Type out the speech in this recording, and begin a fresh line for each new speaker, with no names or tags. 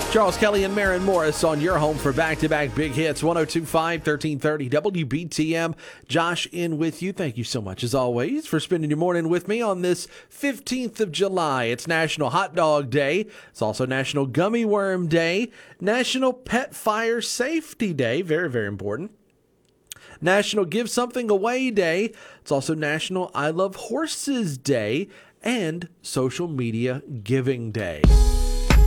Charles Kelly and Maren Morris on your home for back-to-back big hits, 102.5, 1330 WBTM. Josh in with you. Thank you so much, as always, for spending your morning with me on this 15th of July. It's National Hot Dog Day. It's also National Gummy Worm Day, National Pet Fire Safety Day, very, very important. National Give Something Away Day. It's also National I Love Horses Day and Social Media Giving Day.